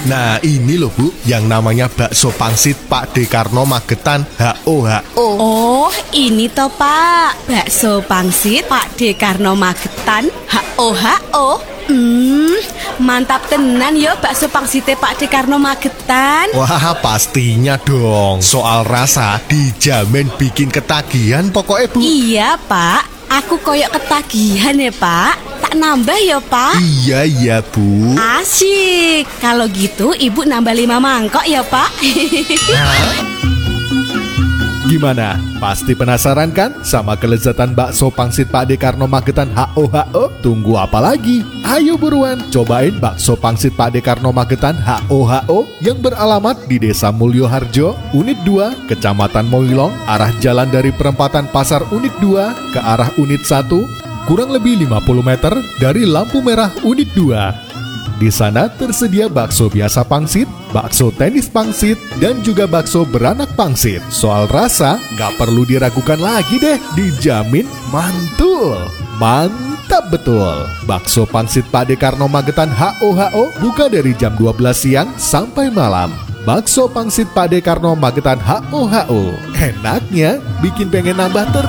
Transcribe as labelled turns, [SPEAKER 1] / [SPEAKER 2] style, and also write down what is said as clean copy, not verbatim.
[SPEAKER 1] Nah ini loh Bu, yang namanya bakso pangsit Pak Dekarno Magetan HO.
[SPEAKER 2] Oh, ini toh Pak, bakso pangsit Pak Dekarno Magetan HO. Mantap tenan yo bakso pangsite Pak Dekarno Magetan.
[SPEAKER 1] Wah pastinya dong, soal rasa dijamin bikin ketagihan pokoknya Bu.
[SPEAKER 2] Iya Pak, aku koyok ketagihan ya Pak. Tak nambah ya Pak.
[SPEAKER 1] Iya Bu.
[SPEAKER 2] Asyik. Kalau gitu ibu nambah 5 mangkok ya Pak.
[SPEAKER 1] Gimana? Pasti penasaran kan sama kelezatan bakso pangsit Pak Dekarno Magetan HO? Tunggu apa lagi? Ayo buruan cobain bakso pangsit Pak Dekarno Magetan HO yang beralamat di Desa Mulyoharjo, Unit 2, Kecamatan Moilong, arah jalan dari perempatan Pasar Unit 2 ke arah Unit 1, kurang lebih 50 meter dari lampu merah Unit 2. Di sana tersedia bakso biasa pangsit, bakso tenis pangsit, dan juga bakso beranak pangsit. Soal rasa, nggak perlu diragukan lagi deh, dijamin mantul. Mantap betul. Bakso pangsit Pak Dekarno Magetan HO buka dari jam 12 siang sampai malam. Bakso pangsit Pak Dekarno Magetan HO. Enaknya bikin pengen nambah terus.